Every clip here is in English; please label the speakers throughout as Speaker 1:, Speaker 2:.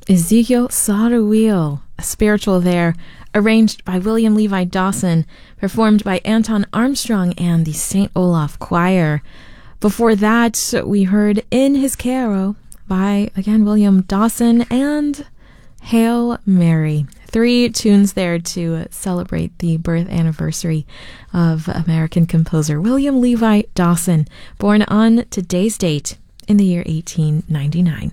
Speaker 1: Ezekiel saw the wheel, a spiritual there, arranged by William Levi Dawson, performed by Anton Armstrong and the St. Olaf Choir. Before that, we heard In His Carrow by, again, William Dawson, and Hail Mary. 3 tunes there to celebrate the birth anniversary of American composer William Levi Dawson, born on today's date in the year 1899.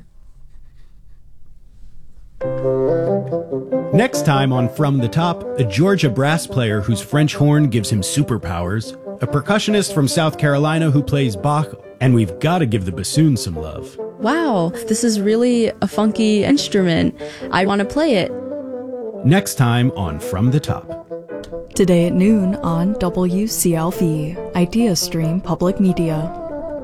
Speaker 2: Next time on From the Top, a Georgia brass player whose French horn gives him superpowers, a percussionist from South Carolina who plays Bach, and we've got to give the bassoon some love.
Speaker 3: Wow, this is really a funky instrument. I want to play it.
Speaker 2: Next time on From the Top.
Speaker 4: Today at noon on WCLV, Idea Stream Public Media.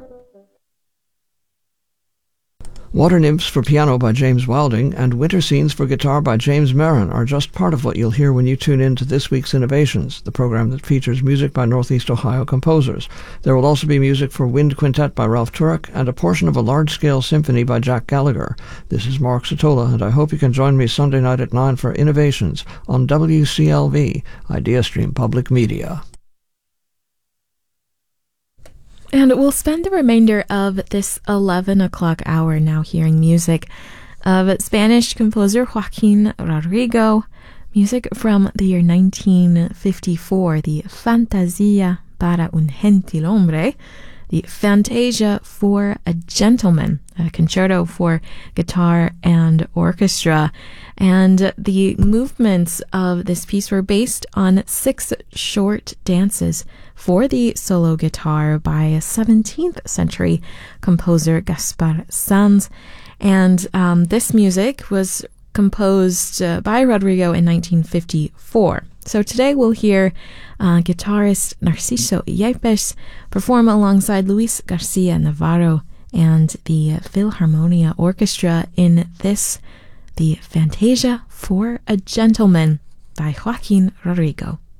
Speaker 5: Water Nymphs for Piano by James Wilding and Winter Scenes for Guitar by James Marin are just part of what you'll hear when you tune in to this week's Innovations, the program that features music by Northeast Ohio composers. There will also be music for Wind Quintet by Ralph Turek and a portion of a large-scale symphony by Jack Gallagher. This is Mark Sotola, and I hope you can join me Sunday night at 9 for Innovations on WCLV, Idea Stream Public Media.
Speaker 1: And we'll spend the remainder of this 11 o'clock hour now hearing music of Spanish composer Joaquin Rodrigo, music from the year 1954, the Fantasia para un gentilhombre, the Fantasia for a Gentleman, a concerto for guitar and orchestra. And the movements of this piece were based on 6 short dances for the solo guitar by a 17th century composer Gaspar Sanz. And this music was composed by Rodrigo in 1954. So today we'll hear guitarist Narciso Yepes perform alongside Luis Garcia Navarro and the Philharmonia Orchestra in this, the Fantasia for a Gentleman by Joaquin Rodrigo.